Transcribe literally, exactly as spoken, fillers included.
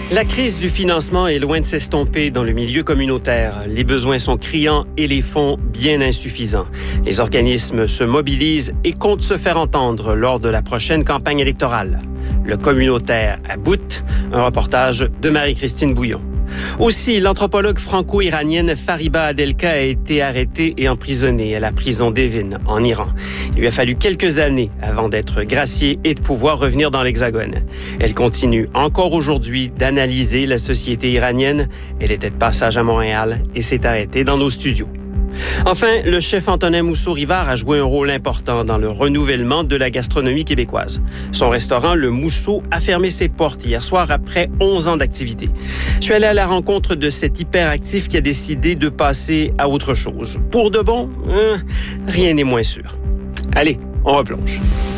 La crise du financement est loin de s'estomper dans le milieu communautaire. Les besoins sont criants et les fonds bien insuffisants. Les organismes se mobilisent et comptent se faire entendre lors de la prochaine campagne électorale. Le communautaire à bout, un reportage de Marie-Christine Bouillon. Aussi, l'anthropologue franco-iranienne Fariba Adelka a été arrêtée et emprisonnée à la prison d'Evin, en Iran. Il lui a fallu quelques années avant d'être graciée et de pouvoir revenir dans l'Hexagone. Elle continue encore aujourd'hui d'analyser la société iranienne. Elle était de passage à Montréal et s'est arrêtée dans nos studios. Enfin, le chef Antonin Mousseau-Rivard a joué un rôle important dans le renouvellement de la gastronomie québécoise. Son restaurant, le Mousseau, a fermé ses portes hier soir après onze ans d'activité. Je suis allé à la rencontre de cet hyperactif qui a décidé de passer à autre chose. Pour de bon, euh, rien n'est moins sûr. Allez, on replonge.